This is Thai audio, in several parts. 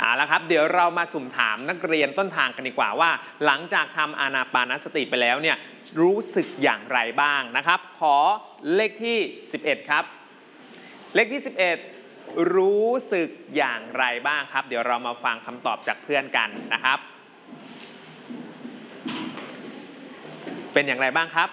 เอาละครับเดี๋ยวเรามาสุ่มถามนักเรียนต้นทางกันดีกว่าว่าหลังจากทำอานาปานสติไปแล้วเนี่ยรู้สึกอย่างไรบ้างนะครับขอเลขที่11ครับเลขที่11รู้สึกอย่างไรบ้างครับเดี๋ยวเรามาฟังคำตอบจากเพื่อนกันนะครับเป็นอย่างไรบ้างครับ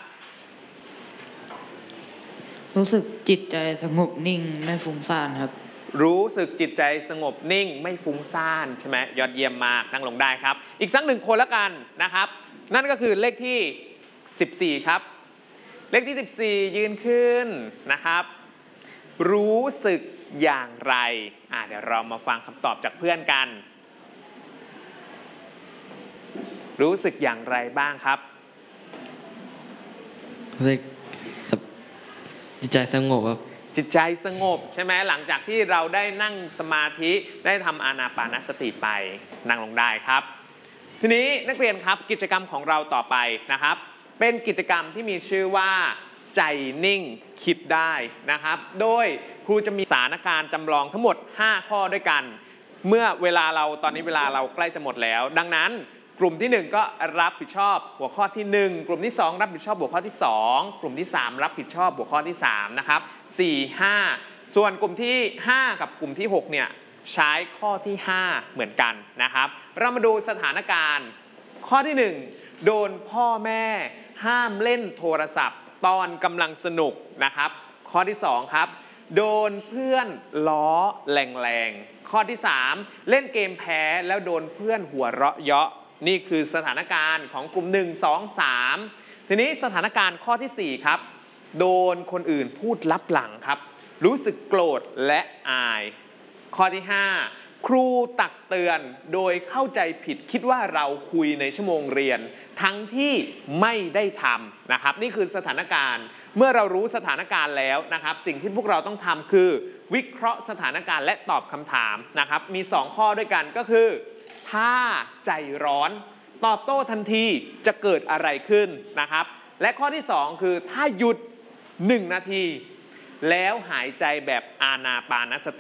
รู้สึกจิตใจสงบนิ่งไม่ฟุ้งซ่านครับรู้สึกจิตใจสงบนิ่งไม่ฟุ้งซ่านใช่ไหมยอดเยี่ยมมากนั่งลงได้ครับอีกสักหนึ่งคนละกันนะครับนั่นก็คือเลขที่14ครับเลขที่14ยืนขึ้นนะครับรู้สึกอย่างไรเดี๋ยวเรามาฟังคำตอบจากเพื่อนกันรู้สึกอย่างไรบ้างครับรู้สึกจิตใจสงบครับจิตใจสงบใช่ไหมหลังจากที่เราได้นั่งสมาธิได้ทำอานาปานสติไปนั่งลงได้ครับทีนี้นักเรียนครับกิจกรรมของเราต่อไปนะครับเป็นกิจกรรมที่มีชื่อว่าใจนิ่งคิดได้นะครับโดยครูจะมีสถานการณ์จำลองทั้งหมด5ข้อด้วยกันเมื่อเวลาเราตอนนี้เวลาเราใกล้จะหมดแล้วดังนั้นกลุ่มที่1ก็รับผิดชอบหัวข้อที่1กลุ่มที่2รับผิดชอบหัวข้อที่2กลุ่มที่3รับผิดชอบหัวข้อที่3นะครับ4 5ส่วนกลุ่มที่5กับกลุ่มที่6เนี่ยใช้ข้อที่5เหมือนกันนะครับเรามาดูสถานการณ์ข้อที่1โดนพ่อแม่ห้ามเล่นโทรศัพท์ตอนกำลังสนุกนะครับข้อที่2ครับโดนเพื่อนล้อแรงๆข้อที่3เล่นเกมแพ้แล้วโดนเพื่อนหัวเราะเยาะนี่คือสถานการณ์ของกลุ่ม1 2 3ทีนี้สถานการณ์ข้อที่4ครับโดนคนอื่นพูดลับหลังครับรู้สึกโกรธและอายข้อที่5ครูตักเตือนโดยเข้าใจผิดคิดว่าเราคุยในชั่วโมงเรียนทั้งที่ไม่ได้ทำนะครับนี่คือสถานการณ์เมื่อเรารู้สถานการณ์แล้วนะครับสิ่งที่พวกเราต้องทำคือวิเคราะห์สถานการณ์และตอบคำถามนะครับมี2ข้อด้วยกันก็คือถ้าใจร้อนตอบโต้ทันทีจะเกิดอะไรขึ้นนะครับและข้อที่2คือถ้าหยุด1 นาทีแล้วหายใจแบบอานาปานสติ